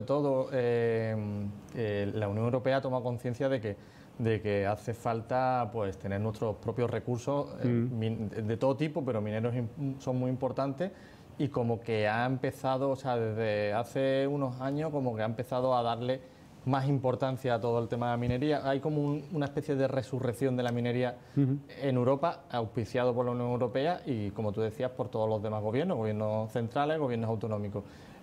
todo, la Unión Europea toma conciencia de que hace falta pues tener nuestros propios recursos de todo tipo, pero mineros son muy importantes, y como que ha empezado, o sea, desde hace unos años como que ha empezado a darle más importancia a todo el tema de la minería. Hay como una especie de resurrección de la minería en Europa, auspiciado por la Unión Europea y, como tú decías, por todos los demás gobiernos centrales, gobiernos autonómicos.